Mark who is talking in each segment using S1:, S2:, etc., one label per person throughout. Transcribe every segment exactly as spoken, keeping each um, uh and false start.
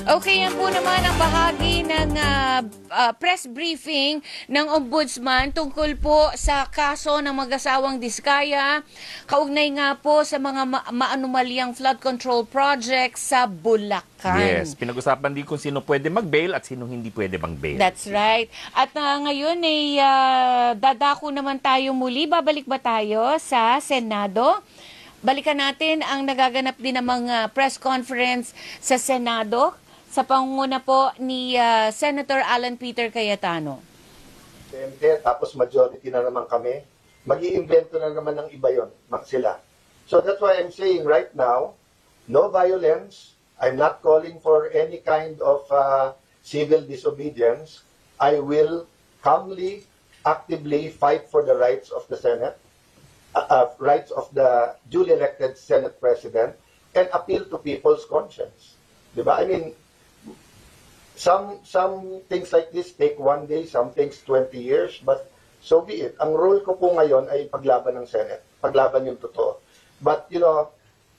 S1: Okay, yan po naman ang bahagi ng uh, uh, press briefing ng Ombudsman tungkol po sa kaso ng mag-asawang Diskaya, kaugnay nga po sa mga ma- maanumalyang flood control project sa Bulacan.
S2: Yes, pinag-usapan din kung sino pwede mag-bail at sino hindi pwede mag-bail.
S1: That's right. At uh, ngayon ay uh, dadako naman tayo muli. Babalik ba tayo sa Senado? Balikan natin ang nagaganap din ng mga press conference sa Senado sa pangunguna po ni uh, Senator Alan Peter Cayetano.
S3: Tapos majority na naman kami, mag-iimbento na naman ng iba yon, sila. So that's why I'm saying right now, no violence. I'm not calling for any kind of uh, civil disobedience. I will calmly, actively fight for the rights of the Senate, uh, uh, rights of the duly elected Senate President, and appeal to people's conscience. Diba? I mean, Some some things like this take one day, some things twenty years, but so be it. Ang role ko po ngayon ay paglaban ng Senate, paglaban yung totoo. But, you know,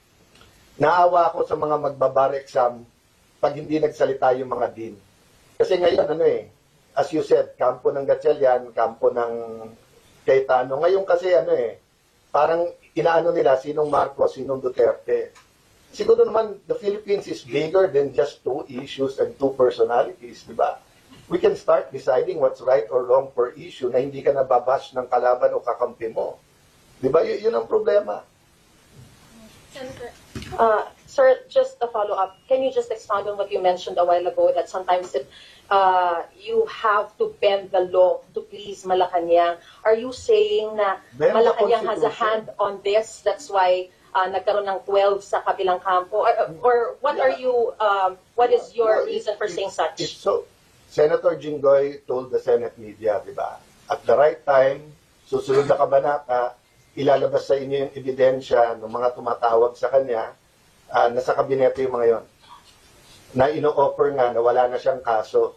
S3: naawa ako sa mga magbabar exam pag hindi nagsalita yung mga dean. Kasi ngayon, ano eh, as you said, kampo ng Gatchalian, kampo ng Cayetano. Ngayon kasi, ano eh, parang inaano nila sinong Marcos, sinong Duterte. Siguro naman, the Philippines is bigger than just two issues and two personalities, di ba? We can start deciding what's right or wrong per issue na hindi ka nababash ng kalaban o kakampi mo. Di ba? Y- yun ang problema.
S4: Senator, uh, sir, just a follow-up. Can you just expound on what you mentioned a while ago that sometimes if uh, you have to bend the law to please Malacanang, are you saying na
S3: Bend the
S4: Malacanang has a
S3: Constitution.
S4: hand on this? That's why Uh, nagkaroon ng twelve sa kabilang kampo? Or, or what are you, um, what is your
S3: No, it-
S4: reason for
S3: it-
S4: saying such?
S3: it's So, Senator Jinggoy told the Senate media, di ba? At the right time, susunod na kabanata, ilalabas sa inyo yung ebidensya ng mga tumatawag sa kanya, uh, nasa kabinete yung mga yon, na ino-offer nga na wala na siyang kaso,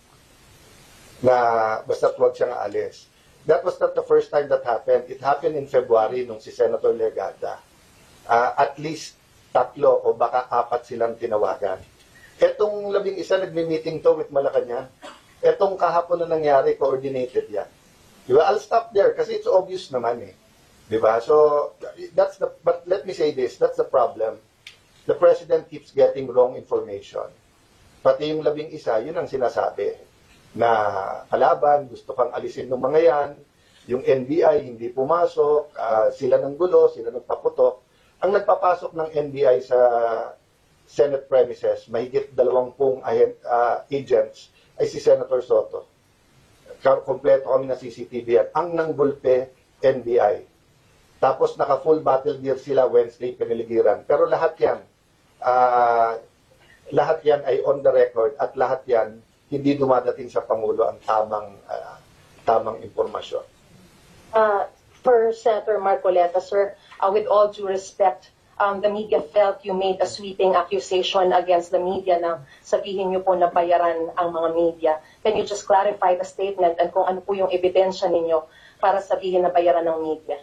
S3: na basta't huwag siyang aalis. That was not the first time that happened. It happened in February nung si Senator Legada. Uh, at least tatlo o baka apat silang tinawagan. Etong labing isa nagmi-meeting to with Malacanang. Etong kahapon na nangyari, coordinated yan. Di ba? I'll stop there kasi it's obvious naman eh. Di ba? So, that's the, but let me say this, that's the problem. The President keeps getting wrong information. Pati yung labing isa, yun ang sinasabi. Na kalaban, gusto kang alisin ng mga yan, yung N B I hindi pumasok, uh, sila ng gulo, sila nagpaputok. Ang nagpapasok ng N B I sa Senate premises, mahigit dalawampung uh, agents, ay si Senator Soto. Kompleto kami na C C T V yan. Ang nanggulpe, N B I. Tapos naka-full battle gear sila Wednesday, piniligiran. Pero lahat yan, uh, lahat yan ay on the record at lahat yan hindi dumadating sa Pangulo ang tamang, uh, tamang impormasyon.
S4: Uh, for Senator Marcoleta, sir, uh, with all due respect, um, the media felt you made a sweeping accusation against the media na sabihin niyo po na bayaran ang mga media. Can you just clarify the statement and kung ano po yung ebidensya ninyo para sabihin na bayaran ng media?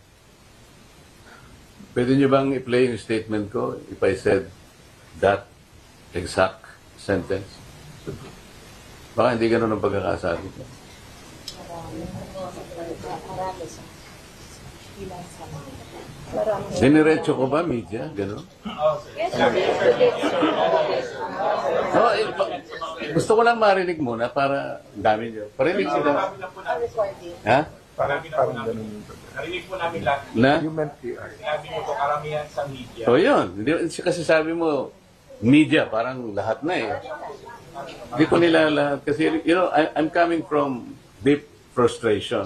S5: Pwede niyo bang i-play yung statement ko if I said that exact sentence? Baka hindi ganun ang pagkakasabi ko. Diniretso ko ba, media? Gano'n? No, eh, pa- gusto ko lang marinig muna para ang dami nyo. Parinig sila. Ha?
S6: Marami na po namin. Narinig po namin lahat.
S5: Na?
S6: Sinabi mo po karamihan sa media.
S5: O yun. Hindi- Kasi sabi mo, media, parang lahat na eh. Hindi ko nila lahat. Kasi, you know, I, I'm coming from deep frustration.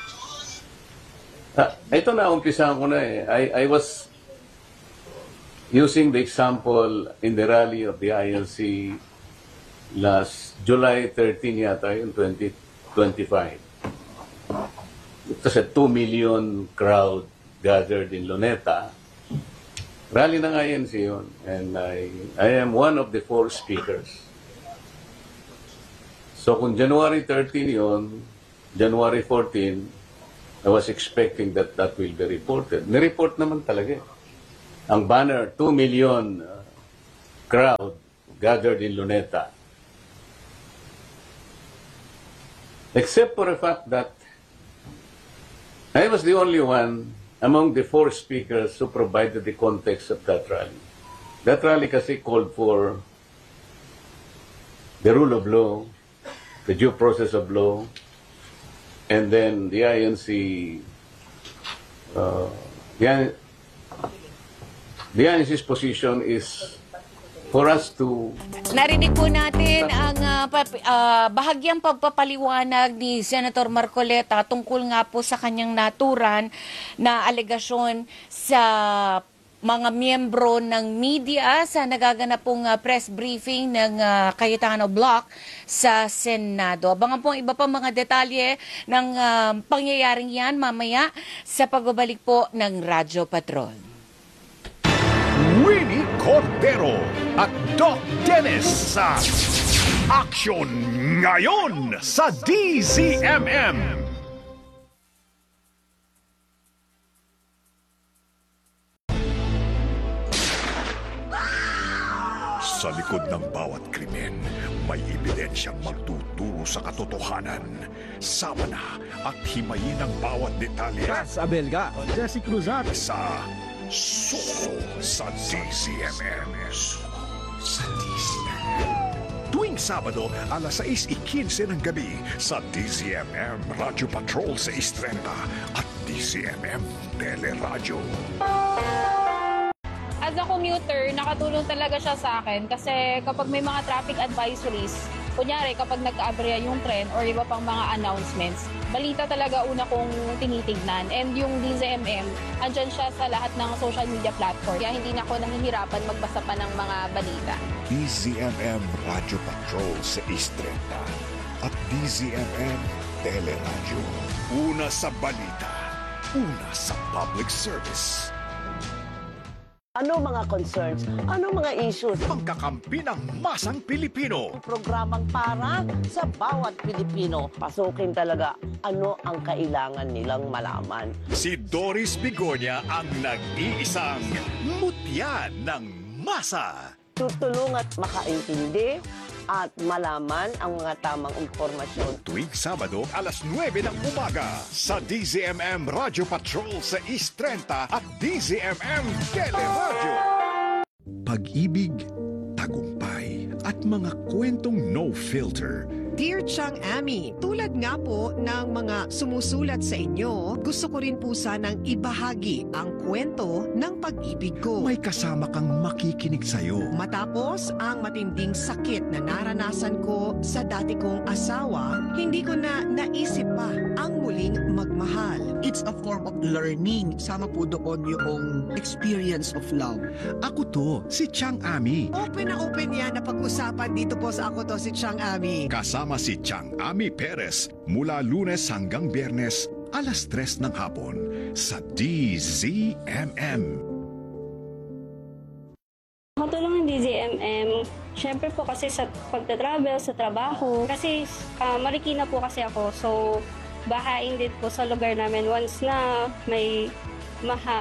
S5: Ah, ito na, umpisahan ko na eh. I, I was using the example in the rally of the I L C last July thirteenth yata, yung twenty twenty-five. It was a two million crowd gathered in Luneta. Rally ng I N C yun. And I, I am one of the four speakers. So kung January thirteenth yun, January fourteenth, I was expecting that that will be reported. Nireport naman talaga. Ang banner, two million uh, crowd gathered in Luneta. Except for the fact that I was the only one among the four speakers who provided the context of that rally. That rally kasi called for the rule of law, the due process of law, and then the I N C, uh, the, the I N C's position is for us to...
S1: Narinig po natin ang uh, pap- uh, bahagyang pagpapaliwanag ni Senator Marcoleta tungkol nga po sa kanyang naturan na alegasyon sa mga miyembro ng media sa nagaganap pong uh, press briefing ng uh, Cayetano Block sa Senado. Abangan po ang iba pa mga detalye ng uh, pangyayaring yan mamaya sa pagbabalik po ng Radyo Patrol.
S7: Winnie Cordero at Doc Dennis sa Action Ngayon sa D Z M M. Sa likod ng bawat krimen, may ebidensyang magtuturo sa katotohanan. Sama na at himayin ang bawat detalye.
S8: Ras Abelga, Jesse Cruzat.
S7: Sa Suko sa D Z M M. Suko sa D Z M M. Tuwing Sabado, alas sais ikinse ng gabi sa D Z M M Radyo Patrol sa Istrenta at D Z M M Teleradyo.
S9: As a commuter, nakatulong talaga siya sa akin kasi kapag may mga traffic advisories, kunyari kapag nag-aaberya yung tren or iba pang mga announcements, balita talaga una kong tinitignan. And yung D Z M M, andyan siya sa lahat ng social media platform. Kaya hindi na ako nahihirapan magbasa pa ng mga balita.
S7: D Z M M Radyo Patrol sa Istrenta at D Z M M Teleradyo. Una sa balita, una sa public service.
S10: Ano mga concerns? Ano mga issues?
S7: Pangkakampi ng masang Pilipino.
S10: Programang para sa bawat Pilipino. Pasukin talaga ano ang kailangan nilang malaman.
S7: Si Doris Bigonya ang nag-iisang mutya ng masa.
S10: Tutulong at makaintindi at malaman ang mga tamang impormasyon.
S7: Tuwing Sabado, alas nuwebe ng umaga sa D Z M M Radyo Patrol sa Istrenta at D Z M M Teleradyo. Pag-ibig, tagumpay, at mga kwentong no filter.
S11: Dear Chang Ami, tulad nga po ng mga sumusulat sa inyo, gusto ko rin po sanang ibahagi ang kwento ng pag-ibig ko.
S7: May kasama kang makikinig sa'yo.
S11: Matapos ang matinding sakit na naranasan ko sa dati kong asawa, hindi ko na naisip pa ang muling magmahal.
S12: It's a form of learning. Sama po doon yung experience of love.
S7: Ako to, si Chang Ami.
S11: Open na open yan na pag-usapan dito po sa Ako To Si Chang Ami.
S7: Kasama si Chang Ami Perez mula Lunes hanggang Biyernes, alas tres ng hapon sa D Z M M.
S13: Makatulong ng D Z M M, syempre po kasi sa pagta-travel, sa trabaho, kasi uh, Marikina po kasi ako, so bahain din po sa lugar namin once na may maha.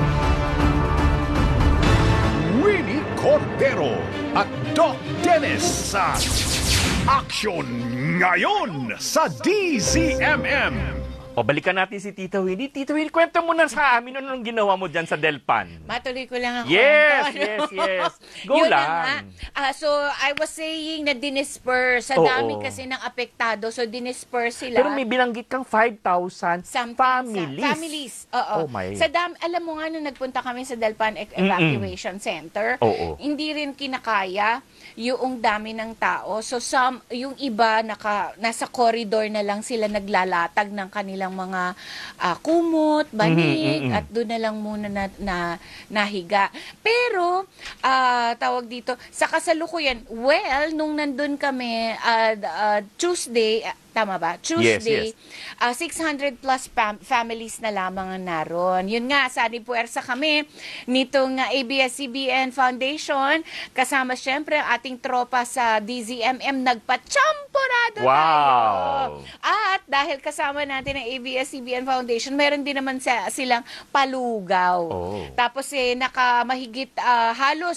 S7: Winnie Cordero at Doc Dennis sa Action Ngayon sa D Z M M.
S2: O, balikan natin si Tita Winnie. Tita Winnie, kwento mo na sa amin ano nung ginawa mo dyan sa Delpan.
S1: Matuloy ko lang ako.
S2: Yes,
S1: kwento,
S2: yes,
S1: ano?
S2: yes. Go
S1: Yun
S2: lang.
S1: na nga. Ah, so, I was saying na dinisperse. Sa
S2: Oo.
S1: dami kasi ng apektado. So, dinisperse sila.
S2: Pero may binanggit kang five thousand
S1: Something
S2: families.
S1: Sa, families. Oo.
S2: Oh my.
S1: Sa dam, alam mo nga, nung nagpunta kami sa Delpan E- Evacuation Center,
S2: Oo.
S1: hindi rin kinakaya yung dami ng tao. So, some, yung iba, naka, nasa corridor na lang sila naglalatag ng kanilang mga uh, kumot, banig,
S2: Mm-mm.
S1: at doon na lang muna na, na nahiga. Pero, uh, tawag dito, sa kasalukuyan, well, nung nandun kami, uh, uh, Tuesday, uh, tama ba? Tuesday,
S2: Yes, yes.
S1: Uh, six hundred plus fam- families na lamang ang naroon. Yun nga, sani puwersa kami nitong uh, A B S C B N Foundation, kasama syempre ang ating tropa sa D Z M M, nagpa-champorado
S2: Wow!
S1: tayo. At dahil kasama natin ang A B S C B N Foundation, meron din naman sa, silang palugaw.
S2: Oh.
S1: Tapos eh, nakamahigit uh, halos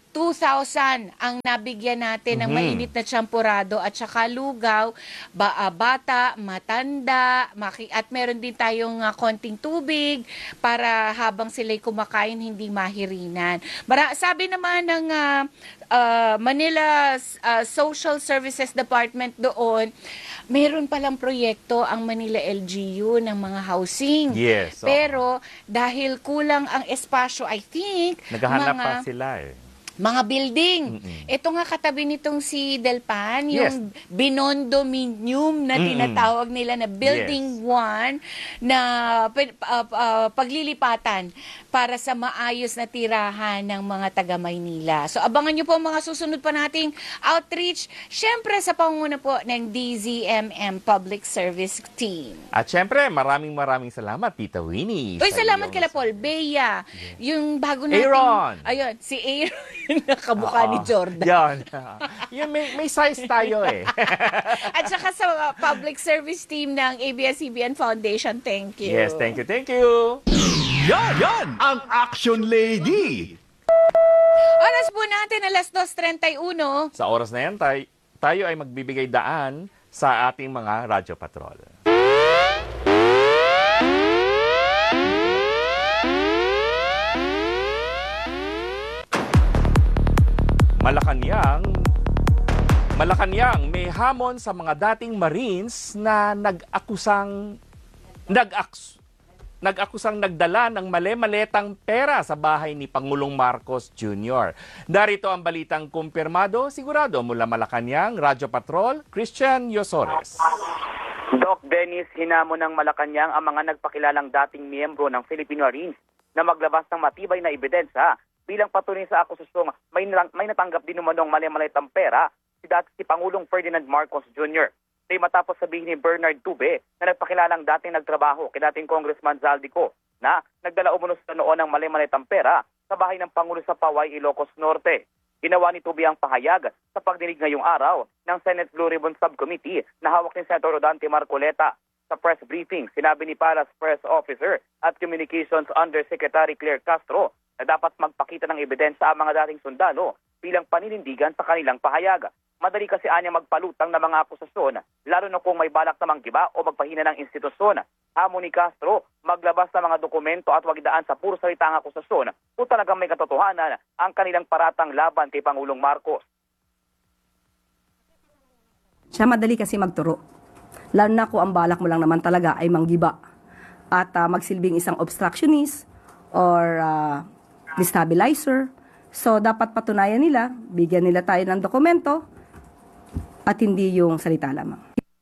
S1: two thousand ang nabigyan natin ng
S2: Mhm.
S1: mainit na tsampurado at saka lugaw, ba, ah, bata, matanda, maki, at meron din tayong ah, konting tubig para habang sila'y kumakain hindi mahirinan. Mara, sabi naman ng ah, ah, Manila ah, Social Services Department doon, meron palang proyekto ang Manila L G U ng mga housing.
S2: Yes, oo.
S1: Pero dahil kulang ang espasyo, I think,
S2: Naghahanap
S1: mga,
S2: pa sila eh.
S1: mga building.
S2: Mm-mm.
S1: Ito nga katabi nitong si Delpan,
S2: Yes.
S1: yung binondominium na
S2: Mm-mm.
S1: tinatawag nila na Building one na pa- ah, ah, paglilipatan para sa maayos na tirahan ng mga taga Maynila. So abangan nyo po ang mga susunod pa nating outreach, syempre sa pangunguna po ng D Z M M Public Service Team.
S2: At syempre, maraming maraming salamat, Tita Winnie.
S1: Uy,
S2: sa
S1: salamat
S2: iyong-
S1: kila Paul. Bea, yung bago nating...
S2: Aaron.
S1: Ayun, si Aaron, nakamukha ni
S2: Oo.
S1: Jordan.
S2: Yan. Yan, may, may size tayo eh.
S1: At saka sa uh, public service team ng A B S C B N Foundation, thank you.
S2: Yes, thank you, thank you.
S7: Yan, yan ang Action Lady.
S1: Oras po natin, alas dos treinta y uno.
S2: Sa oras na yan, tayo, tayo ay magbibigay daan sa ating mga radyo patrol. Malacanang, Malacanang may hamon sa mga dating Marines na nag-akusang nag-aks nag-akusang nagdala ng male-maletang pera sa bahay ni Pangulong Marcos Junior Darito ang balitang kumpirmado, sigurado mula Malacanang, Radyo Patrol, Christian Yosores.
S14: Doc Dennis, hinamon ng Malacanang ang mga nagpakilalang dating miyembro ng Philippine Marines na maglabas ng matibay na ebidensya bilang patunay sa akusasyong may, may natanggap din umanong mali-malitang pera si dati si Pangulong Ferdinand Marcos Junior Ay matapos sabihin ni Bernard Tube na nagpakilalang dating nagtrabaho kay dating Congressman Zaldico na nagdala umano sa noon ng mali-malitang pera sa bahay ng Pangulo sa Paway, Ilocos Norte. Ginawa ni Tube ang pahayag sa pagdinig ngayong araw ng Senate Blue Ribbon Subcommittee na hawak ni Senator Rodante Marcoleta. Sa press briefing, sinabi ni Palace Press Officer at Communications Undersecretary Claire Castro na dapat magpakita ng ebidensya ang mga dating sundalo bilang paninindigan sa kanilang pahayag. Madali kasi anya magpalutang ng mga akusasyon, lalo na kung may balak na manggiba o magpahina ng institusyon. Hamon ni Castro, maglabas ng mga dokumento at wag idaan sa puro salita ang akusasyon kung talagang may katotohanan ang kanilang paratang laban kay Pangulong Marcos.
S15: Siya madali kasi magturo. Lalo na kung ang balak mo lang naman talaga ay manggiba at uh, magsilbing isang obstructionist or uh, destabilizer. So, dapat patunayan nila, bigyan nila tayo ng dokumento at hindi yung salita lamang.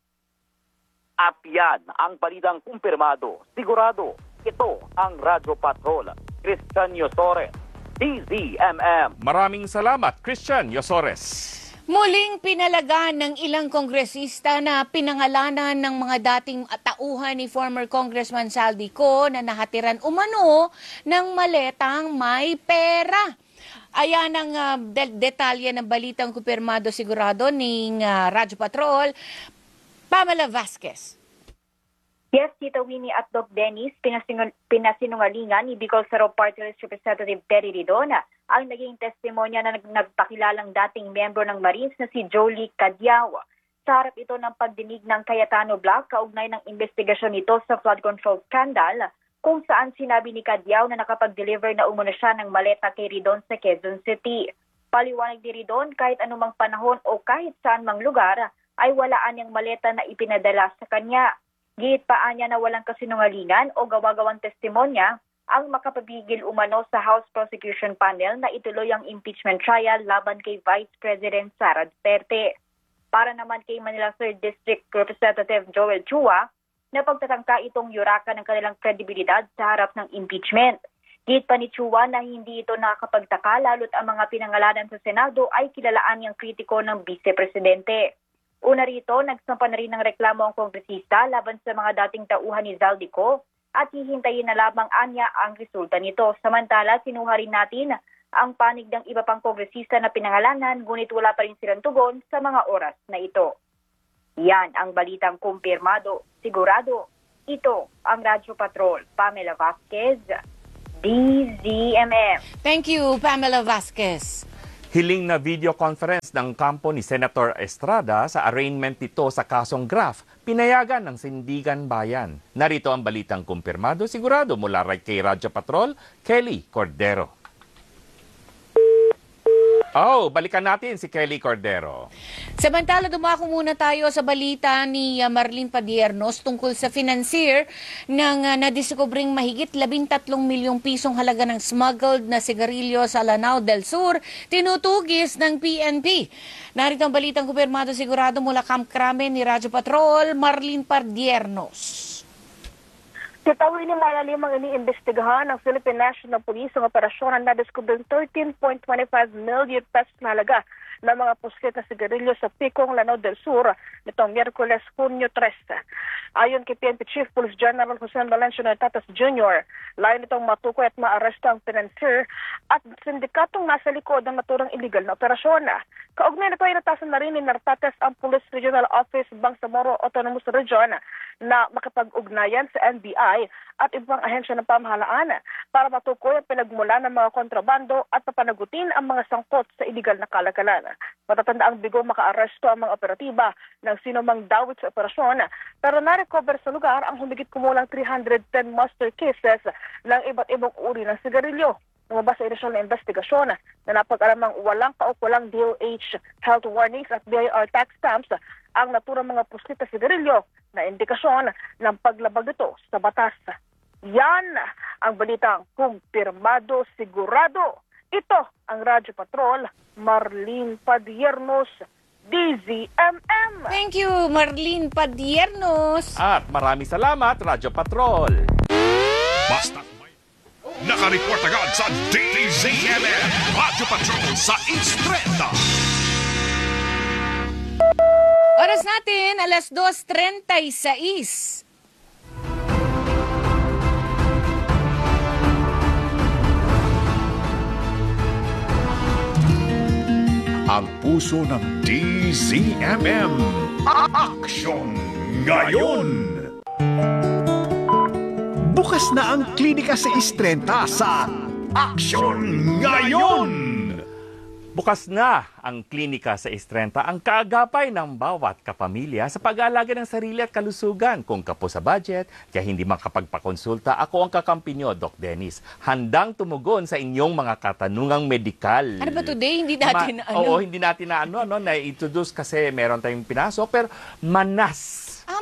S14: At yan ang balitang kumpirmado. Sigurado, ito ang Radyo Patrol. Christian Yosores, D Z M M.
S2: Maraming salamat, Christian Yosores.
S1: Muling pinalagan ng ilang kongresista na pinangalanan ng mga dating tauhan ni former Congressman Zaldico na nahatiran umano ng maletang may pera. Ayan ang uh, de- detalye ng balitang kumpirmado sigurado ng uh, Radyo Patrol, Pamela Vasquez.
S16: Yes, Tita Winnie at Doc Dennis, pinasinung- pinasinungalingan ni Bicol Saro Party List Representative Terry Ridona ang naging testimonya na nag- nagpakilalang dating miyembro ng Marines na si Jolie Cadiao. Sa harap ito ng pagdinig ng Cayetano Block kaugnay ng investigasyon nito sa flood control scandal, kung saan sinabi ni Cadiao na nakapag-deliver na umuna siya ng maleta kay Ridon sa Quezon City. Paliwanag ni Ridon, kahit anumang panahon o kahit saan mang lugar, ay walaan niyang maleta na ipinadala sa kanya. Giit pa niya na walang kasinungalingan o gawa-gawang testimonya ang makapabigil umano sa House Prosecution Panel na ituloy ang impeachment trial laban kay Vice President Sara Duterte. Para naman kay Manila third District Representative Joel Chua, na pagtatangka itong yuraka ng kanilang kredibilidad sa harap ng impeachment. Giit pa ni Chua na hindi ito nakakapagtaka lalo't ang mga pinangalanan sa Senado ay kilalaan niyang kritiko ng Vice-Presidente. Una rito, nagsampa na rin ng reklamo ang kongresista laban sa mga dating tauhan ni Zaldico at hihintayin na lamang anya ang resulta nito. Samantala, sinuha rin natin ang panig ng iba pang kongresista na pinangalanan ngunit wala pa rin silang tugon sa mga oras na ito. Yan ang balitang kumpirmado. Sigurado, ito ang Radyo Patrol. Pamela Vasquez, D Z M M.
S1: Thank you, Pamela Vasquez.
S2: Hiling na video conference ng kampo ni Senator Estrada sa arraignment nito sa kasong graft, pinayagan ng Sindigan Bayan. Narito ang balitang kumpirmado sigurado mula kay Radyo Patrol, Kelly Cordero. Oh, balikan natin si Kelly Cordero.
S1: Samantala, dumako muna tayo sa balita ni uh, Marlene Padiernos tungkol sa financier ng uh, nadiscovering mahigit labintatlong milyong pisong halaga ng smuggled na sigarilyo sa Lanao del Sur, tinutugis ng P N P. Narito ang balitang kumpirmado sigurado mula Camp Crame ni Radyo Patrol, Marlene Padiernos.
S17: Titawin ni malalim ang iniimbestigahan ng Philippine National Police ang operasyon na nadiskubreng thirteen point two five million pesos na halaga ng mga puskit na sigarilyo sa Picong, Lanao del Sur nitong Miyerkules, Hunyo thirteen. Ayon kay P N P Chief Police General Jose Valencio Tatas Junior, layo nitong matukoy at maaresto ang financier at sindikatong nasa likod ng naturang illegal na operasyon. Kaugnay nito ay natasan na rin ni Nartates ang Police Regional Office Bangsamoro Autonomous Region na makipag-ugnayan sa N B I at ibang ahensya ng pamahalaan para matukoy ang pinagmula ng mga kontrabando at papanagutin ang mga sangkot sa illegal na kalakalan. Matatanda ang bigo makaaresto ang mga operatiba ng sino mang dawit sa operasyon, pero na-recover sa lugar ang humigit kumulang three hundred ten master cases ng iba't ibang uri ng sigarilyo. Lumabas sa inisyal na investigasyon na napag-alamang walang kaukulang D O H health warnings at B I R tax stamps ang naturang mga puskit na sigarilyo na indikasyon ng paglabag ito sa batas. Yan ang balitang kumpirmado sigurado. Ito ang Radyo Patrol, Marlene Padiernos, D Z M M.
S1: Thank you, Marlene Padiernos.
S2: At maraming salamat, Radyo Patrol.
S7: Basta nakareport agad sa D Z M M, Radyo Patrol sa Instreta.
S1: Oras natin, alas dos treinta y seis.
S7: Ang puso ng D Z M M. Aksyon ngayon!
S8: Bukas na ang klinika sa Istrenta sa
S7: Aksyon ngayon!
S2: Bukas na ang klinika sa Istrenta, ang kaagapay ng bawat kapamilya sa pag-aalaga ng sarili at kalusugan. Kung kapos sa budget, kaya hindi makapagpakonsulta, ako ang kakampi nyo, Doc Dennis. Handang tumugon sa inyong mga katanungang medikal.
S1: Ano ba today? Hindi natin
S2: Ma-
S1: ano?
S2: Oo, hindi natin na ano, ano, na-introduce kasi meron tayong pinasok, pero manas.
S1: Ah,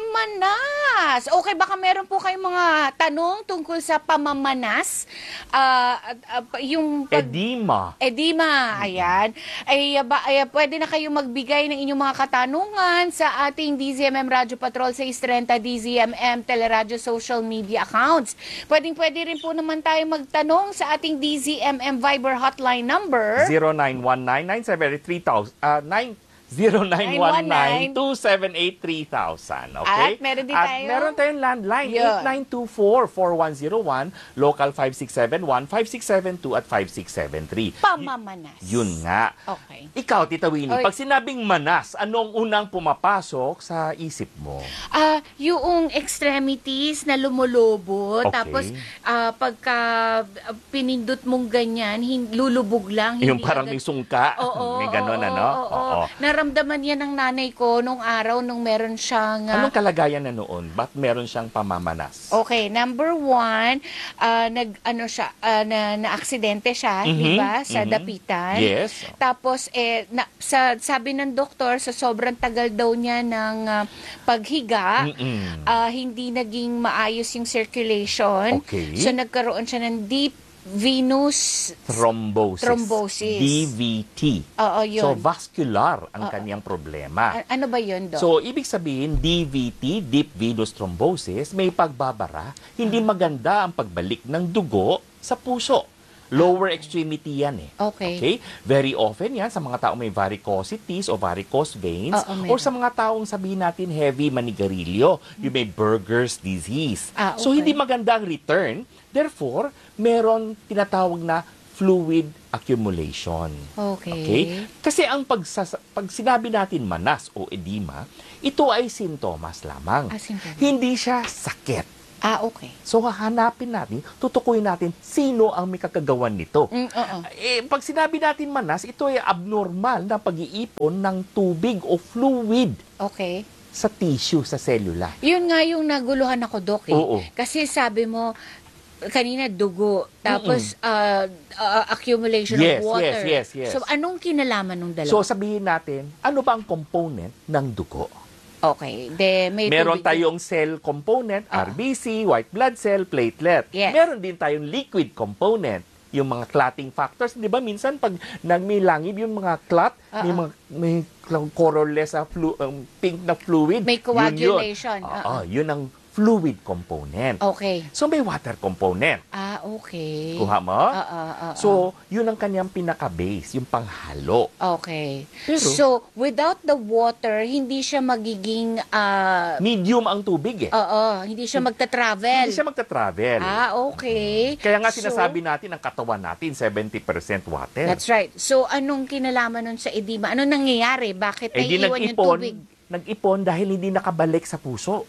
S1: manas. Okay, baka meron po kayong mga tanong tungkol sa pamamanas. Uh, uh, yung pag-
S2: Edema.
S1: Edema, ayan. Ay, ba, ay, pwede na kayong magbigay ng inyong mga katanungan sa ating D Z M M Radio Patrol sa Istrenta, D Z M M Teleradyo social media accounts. Pwedeng pwede rin po naman tayo magtanong sa ating D Z M M Viber hotline number
S2: zero nine one nine nine seven three thousand, uh, zero nine one nine two seven eight three thousand. Okay?
S1: At meron din
S2: At
S1: tayo.
S2: meron tayong landline,
S1: Yun.
S2: eight nine two four, four one zero one, local five six seven one, five six seven two at five six seven three.
S1: Pamamanas.
S2: Yun nga.
S1: Okay.
S2: Ikaw, Tita Winnie,
S1: Oy.
S2: pag sinabing manas, anong unang pumapasok sa isip mo?
S1: Ah, yung extremities na lumulubot,
S2: Okay.
S1: tapos ah, pagka ah, pinindot mong ganyan, hin- lulubog lang.
S2: Yung
S1: hindi
S2: parang
S1: agad-
S2: may sungka.
S1: Oo,
S2: may ganon,
S1: oo,
S2: ano?
S1: oo, oo. Naramdaman yan ng nanay ko nung araw nung meron siyang... ah,
S2: Anong kalagayan na noon? Ba't meron siyang pamamanas?
S1: Okay, number one, ah, nag ano siya, ah, na na-aksidente siya,
S2: Mhm,
S1: di ba, sa
S2: mhm.
S1: dapitan.
S2: Yes.
S1: Tapos eh na, sa sabi ng doktor sa sobrang tagal daw niya ng ah, paghiga,
S2: Mm-mm.
S1: ah, hindi naging maayos yung circulation.
S2: Okay.
S1: So nagkaroon siya ng deep venous
S2: Thrombosis.
S1: Thrombosis.
S2: D V T.
S1: Oo, yun.
S2: So, vascular ang
S1: Oo.
S2: kanyang problema.
S1: A- ano ba yun, Doc?
S2: So, ibig sabihin, D V T, deep venous thrombosis, may pagbabara, hindi maganda ang pagbalik ng dugo sa puso. Lower extremity yan eh.
S1: Okay.
S2: Okay? Very often yan sa mga taong may varicosities o varicose veins
S1: Oo, meron.
S2: or sa mga taong sabihin natin heavy manigarilyo, yung may Berger's disease.
S1: Ah,
S2: So,
S1: okay.
S2: hindi maganda ang return. Therefore, meron tinatawag na fluid accumulation.
S1: Okay.
S2: Okay? Kasi ang pagsas- pag sinabi natin manas o edema, ito ay sintomas lamang.
S1: Ah, sintomas.
S2: Hindi siya sakit.
S1: Ah, okay.
S2: So, hahanapin natin, tutukuyin natin sino ang may kakagawan nito.
S1: Mm, oo.
S2: Eh, pag sinabi natin manas, ito ay abnormal na pag-iipon ng tubig o fluid
S1: Okay.
S2: sa tissue, sa cellula.
S1: Yun nga yung naguluhan ako, Doc. Eh.
S2: Oo.
S1: Kasi sabi mo, kanina dugo, tapos uh, uh, accumulation
S2: Yes,
S1: of water.
S2: yes, yes, yes.
S1: So, anong kinalaman ng dalawa?
S2: So, sabihin natin, ano ba ang component ng dugo?
S1: Okay. De, may
S2: Meron
S1: tubig-
S2: tayong cell component, R B C, white blood cell, platelet.
S1: Yes.
S2: Meron din tayong liquid component, yung mga clotting factors. Di ba minsan pag nagmilangib yung mga clot,
S1: Uh-uh.
S2: may mga may colorless, uh, flu, um, pink na fluid.
S1: May coagulation.
S2: Yun, yun.
S1: Uh-uh.
S2: Oo, yun ang fluid component.
S1: Okay.
S2: So may water component.
S1: Ah, okay.
S2: Kuha mo?
S1: Ah, ah, ah,
S2: So, yun ang kanyang pinaka-base, yung panghalo.
S1: Okay.
S2: Pero-
S1: So, without the water, hindi siya magiging... ah,
S2: Medium ang tubig eh.
S1: Oo, hindi siya magta-travel.
S2: Hindi siya magta-travel.
S1: Ah, okay.
S2: Kaya nga
S1: So,
S2: sinasabi natin, ang katawan natin, seventy percent water.
S1: That's right. So, anong kinalaman nun sa edema? Anong nangyayari? Bakit
S2: Eh di
S1: naiiwan yung
S2: nag-ipon,
S1: tubig?
S2: nag-ipon dahil hindi nakabalik sa puso.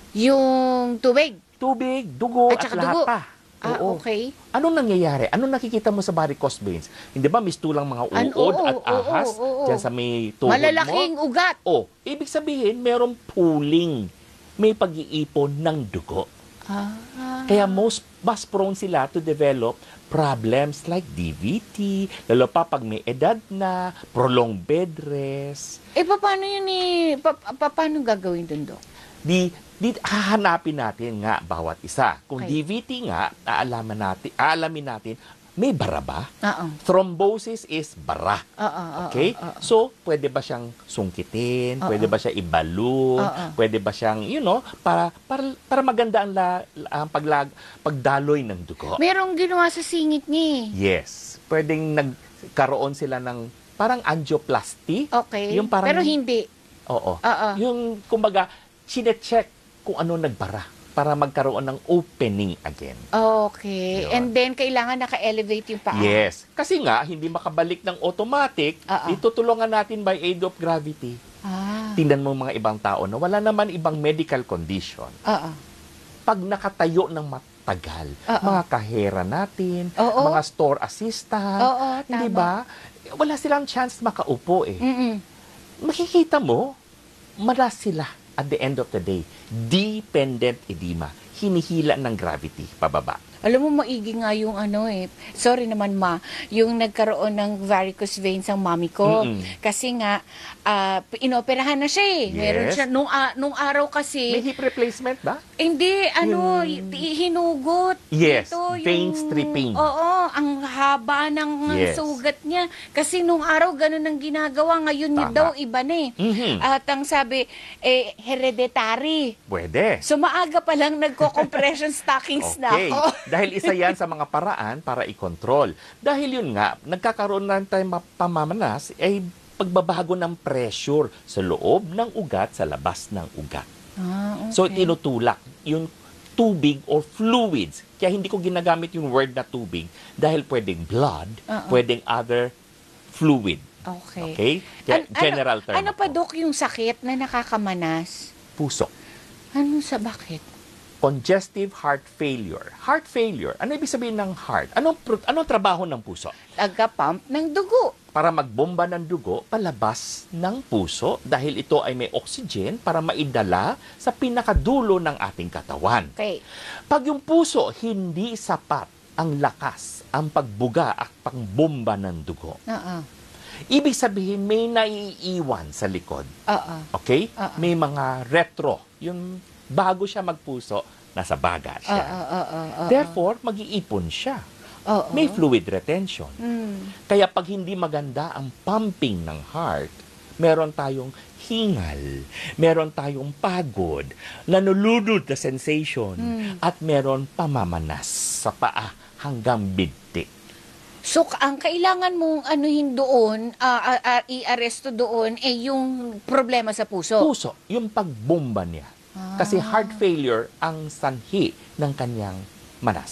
S1: Yung tubig?
S2: Tubig, dugo,
S1: At
S2: at,
S1: saka
S2: lahat
S1: dugo.
S2: pa.
S1: Ah,
S2: Oo.
S1: okay.
S2: Anong nangyayari? Anong nakikita mo sa varicose veins? Hindi ba mistulang mga
S1: An-
S2: uod
S1: oo,
S2: at
S1: oo,
S2: ahas
S1: oo, oo.
S2: dyan sa may tuhod
S1: Malalaking
S2: mo?
S1: ugat.
S2: Oh, ibig sabihin, merong pooling. May pag-iipon ng dugo.
S1: Ah.
S2: Kaya most mas prone sila to develop problems like D V T, lalo pa pag may edad na, prolonged bed rest.
S1: Eh, paano yun eh? Pa, pa, paano gagawin dun, Dok?
S2: Di, di hahanapin natin nga bawat isa. Kung
S1: Okay.
S2: D V T nga, aalaman natin, aalamin natin, may bara ba?
S1: Oo.
S2: Thrombosis is bara.
S1: Oo, oo,
S2: Okay?
S1: oo, oo.
S2: So, pwede ba siyang sungkitin?
S1: Oo.
S2: Pwede ba siya ibalun?
S1: Oo.
S2: Pwede ba siyang, you know, para para, para maganda ang, la, ang paglag, pagdaloy ng dugo?
S1: Merong ginawa sa singit niya eh.
S2: Yes. Pwedeng nagkaroon sila ng parang angioplasty.
S1: Okay.
S2: Yung parang,
S1: Pero hindi.
S2: Oo.
S1: Oo.
S2: Yung, kumbaga, sine-check kung ano nagbara para magkaroon ng opening again.
S1: Okay.
S2: Yun.
S1: And then, kailangan naka-elevate yung paa.
S2: Yes. Kasi nga, hindi makabalik ng automatic,
S1: Oo.
S2: itutulungan natin by aid of gravity.
S1: Ah.
S2: Tingnan mo mga ibang tao na wala naman ibang medical condition.
S1: Oo.
S2: Pag nakatayo ng matagal,
S1: Oo.
S2: mga kahera natin,
S1: Oo.
S2: mga store assistant,
S1: Oo,
S2: hindi
S1: tama.
S2: ba? Wala silang chance makaupo eh.
S1: Mm-mm.
S2: Makikita mo, malas sila at the end of the day. Dependent edema. Hinihila ng gravity pababa.
S1: Alam mo, maigi nga yung ano eh. Sorry naman, ma. Yung nagkaroon ng varicose veins ang mami ko.
S2: Mm-mm.
S1: Kasi nga, ah, inoperahan na siya eh. Meron
S2: Yes.
S1: siya, nung, ah, nung araw kasi,
S2: May hip replacement ba?
S1: hindi, ano,
S2: Yung-
S1: y- hinugot.
S2: Yes,
S1: Ito,
S2: vein stripping.
S1: Oo, ang haba ng
S2: Yes.
S1: sugat niya. Kasi nung araw, ganun ang ginagawa. Ngayon niya
S2: Tama.
S1: daw, iba na eh.
S2: Mhm.
S1: At ang sabi, eh, hereditary.
S2: Pwede.
S1: So maaga pa lang nagko-compression stockings na
S2: Okay.
S1: ako.
S2: Dahil isa yan sa mga paraan para i-control. Dahil yun nga, nagkakaroon na tayo ma- pamamanas ay pagbabago ng pressure sa loob ng ugat, sa labas ng ugat.
S1: Ah, okay.
S2: So, tinutulak yung tubig or fluids. Kaya hindi ko ginagamit yung word na tubig dahil pwedeng blood,
S1: Oo.
S2: pwedeng other fluid.
S1: Okay.
S2: Okay? Kaya
S1: An-
S2: general
S1: ano,
S2: term.
S1: ano pa, Dok, yung sakit na nakakamanas?
S2: Puso.
S1: Ano sa bakit?
S2: Congestive heart failure. Heart failure. Ano ibig sabihin ng heart? Anong, pro- anong trabaho ng puso?
S1: Taga-pump ng dugo.
S2: Para magbomba ng dugo palabas ng puso dahil ito ay may oxygen para maidala sa pinakadulo ng ating katawan.
S1: Okay.
S2: Pag yung puso hindi sapat ang lakas, ang pagbuga at pangbomba ng dugo,
S1: Oo.
S2: ibig sabihin may naiiwan sa likod.
S1: Oo.
S2: Okay?
S1: Oo.
S2: May mga retro. Yung bago siya magpuso, nasa baga
S1: Oo,
S2: siya.
S1: oo, oo, oo.
S2: Therefore, mag-iipon siya.
S1: Oo.
S2: May fluid retention.
S1: Mm.
S2: Kaya pag hindi maganda ang pumping ng heart, meron tayong hingal, meron tayong pagod, nanulunod na sensation,
S1: Mm.
S2: at meron pamamanas sa paa hanggang binti.
S1: So, ang kailangan mong anuhin doon, ah, ah, ah, i-aresto doon, eh yung problema sa puso.
S2: Puso, yung pagbomba niya. Kasi heart failure ang sanhi ng kanyang manas.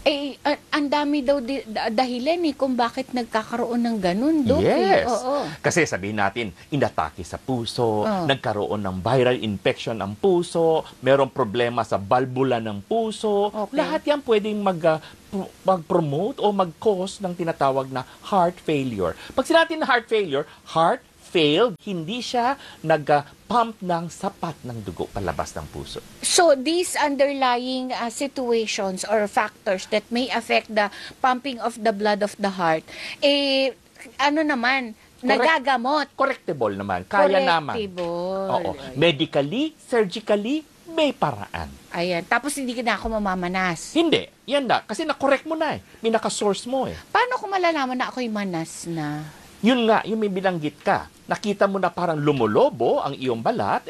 S1: Eh, a- ang dami daw di- da- dahilan eh kung bakit nagkakaroon ng ganun, Dok. eh.
S2: Yes.
S1: Oo.
S2: Kasi sabihin natin, inatake sa puso,
S1: Oh.
S2: nagkaroon ng viral infection ang puso, merong problema sa valvula ng puso.
S1: Okay.
S2: Lahat yan pwedeng mag, ah, pro- mag-promote o mag-cause ng tinatawag na heart failure. Pag sinabi na heart failure, heart failed, hindi siya nag-pump ng sapat ng dugo palabas ng puso.
S1: So, these underlying uh, situations or factors that may affect the pumping of the blood of the heart, eh, ano naman, nagagamot.
S2: Correctable naman. Kaya naman.
S1: Correctable.
S2: Oo. Medically, surgically, may paraan.
S1: Ayan. Tapos hindi ka na ako mamamanas.
S2: Hindi. Yan na. Kasi na-correct mo na eh. May nakasource mo eh.
S1: Paano ko malalaman na ako'y manas na?
S2: Yun nga, yung may binanggit ka. Nakita mo na parang lumulobo ang iyong balat,